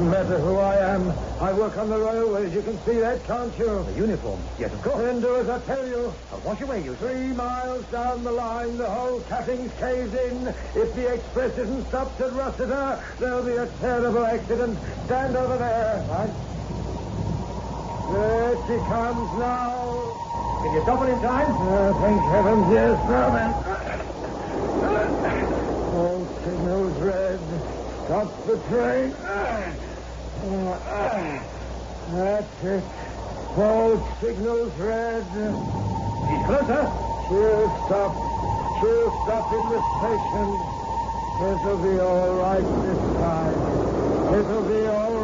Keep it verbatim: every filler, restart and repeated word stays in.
doesn't matter who I am. I work on the railways. You can see that, can't you? The uniform. Yes, of course. Then do as I tell you. I'll wash away, you say. Three miles down the line, the whole cutting's caved in. If the express isn't stopped at Rossiter, there'll be a terrible accident. Stand over there. Right. There she comes now. Can you stop it in time? Oh, thank heavens, yes. Now then. All signals red. Stop the train. That's it. All signals red. She's closer. She'll stop. She'll stop in the station. It'll be all right this time. It'll be all